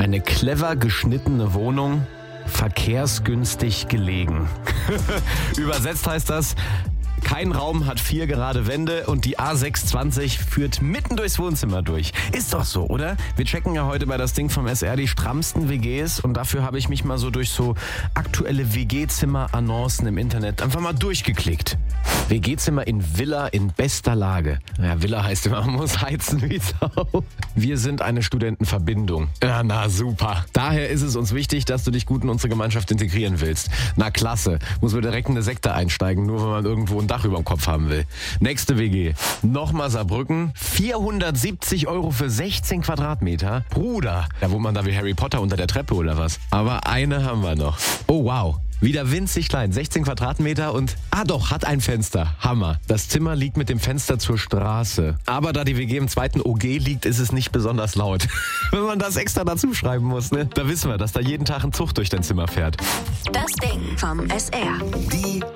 Eine clever geschnittene Wohnung, verkehrsgünstig gelegen. Übersetzt heißt das, kein Raum hat 4 gerade Wände und die A620 führt mitten durchs Wohnzimmer durch. Ist doch so, oder? Wir checken ja heute bei das Ding vom SR die strammsten WGs und dafür habe ich mich mal so durch so aktuelle WG-Zimmer-Annoncen im Internet einfach mal durchgeklickt. WG-Zimmer in Villa in bester Lage. Ja, Villa heißt immer, man muss heizen wie Sau. Wir sind eine Studentenverbindung. Ja, na super. Daher ist es uns wichtig, dass du dich gut in unsere Gemeinschaft integrieren willst. Na klasse. Muss man direkt in eine Sekte einsteigen, nur wenn man irgendwo ein Dach über dem Kopf haben will. Nächste WG. Nochmal Saarbrücken. 470 € für 16 Quadratmeter. Bruder. Da wohnt man da wie Harry Potter unter der Treppe oder was. Aber eine haben wir noch. Oh wow. Wieder winzig klein, 16 Quadratmeter und, doch, hat ein Fenster. Hammer. Das Zimmer liegt mit dem Fenster zur Straße. Aber da die WG im 2. OG liegt, ist es nicht besonders laut. Wenn man das extra dazu schreiben muss, ne? Da wissen wir, dass da jeden Tag ein Zug durch dein Zimmer fährt. Das Ding vom SR. Die